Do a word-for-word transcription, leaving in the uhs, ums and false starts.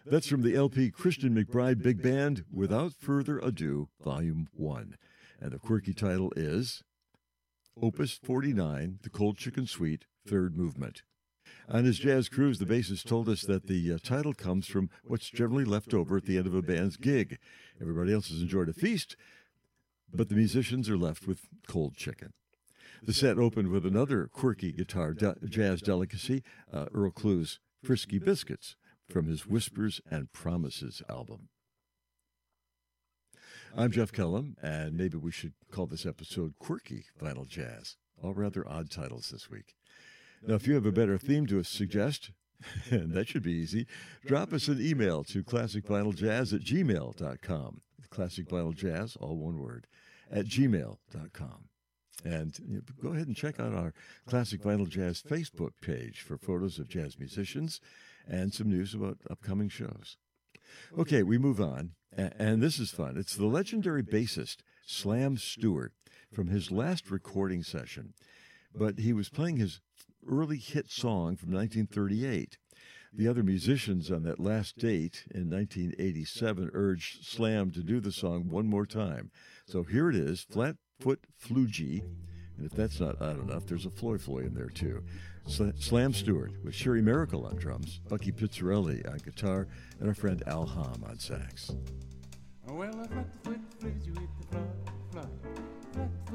That's from the L P Christian McBride Big Band, Without Further Ado, Volume one. And the quirky title is Opus forty-nine, The Cold Chicken Suite, Third Movement. On his jazz cruise, the bassist told us that the uh, title comes from what's generally left over at the end of a band's gig. Everybody else has enjoyed a feast, but the musicians are left with cold chicken. The set opened with another quirky guitar de- jazz delicacy, uh, Earl Clue's Frisky Biscuits, from his Whispers and Promises album. I'm Jeff Kellum, and maybe we should call this episode Quirky Vinyl Jazz. All rather odd titles this week. Now, if you have a better theme to suggest, and that should be easy, drop us an email to classic vinyl jazz at gmail dot com. Classic Vinyl Jazz, all one word, at gmail dot com. And you know, go ahead and check out our Classic Vinyl Jazz Facebook page for photos of jazz musicians and some news about upcoming shows. Okay, we move on, and this is fun. It's the legendary bassist Slam Stewart from his last recording session, but he was playing his early hit song from nineteen thirty-eight. The other musicians on that last date in nineteen eighty-seven urged Slam to do the song one more time. So here it is, Flatfoot Floogie, and if that's not odd enough, there's a Floy Floy in there too. Slam Stewart with Sherry Miracle on drums, Bucky Pizzarelli on guitar, and our friend Al Hom on sax. Well, I flat foot floogie with the fly, fly, flat